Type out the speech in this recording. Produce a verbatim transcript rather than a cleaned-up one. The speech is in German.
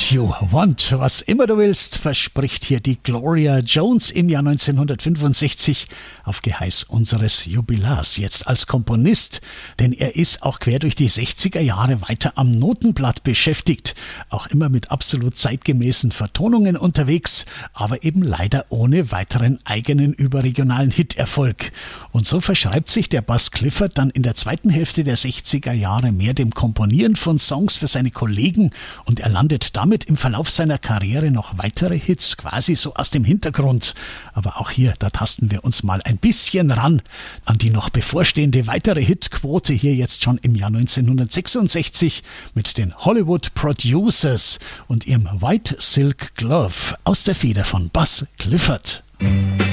What You Want, was immer du willst, verspricht hier die Gloria Jones im Jahr neunzehnhundertfünfundsechzig auf Geheiß unseres Jubilars, jetzt als Komponist, denn er ist auch quer durch die sechziger Jahre weiter am Notenblatt beschäftigt, auch immer mit absolut zeitgemäßen Vertonungen unterwegs, aber eben leider ohne weiteren eigenen überregionalen Hiterfolg. Und so verschreibt sich der Buzz Clifford dann in der zweiten Hälfte der sechziger Jahre mehr dem Komponieren von Songs für seine Kollegen und er landet damit im Verlauf seiner Karriere noch weitere Hits quasi so aus dem Hintergrund. Aber auch hier, da tasten wir uns mal ein bisschen ran an die noch bevorstehende weitere Hitquote hier jetzt schon im Jahr neunzehnhundertsechsundsechzig mit den Hollywood Producers und ihrem White Silk Glove aus der Feder von Buzz Clifford.